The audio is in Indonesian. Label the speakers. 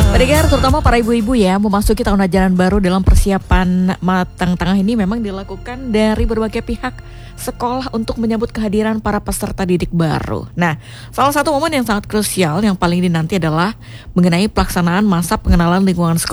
Speaker 1: Pendengar, terutama para ibu-ibu ya, memasuki tahun ajaran baru dalam persiapan matang tengah ini memang dilakukan dari berbagai pihak sekolah untuk menyambut kehadiran para peserta didik baru. Nah, salah satu momen yang sangat krusial yang paling dinanti adalah mengenai pelaksanaan masa pengenalan lingkungan sekolah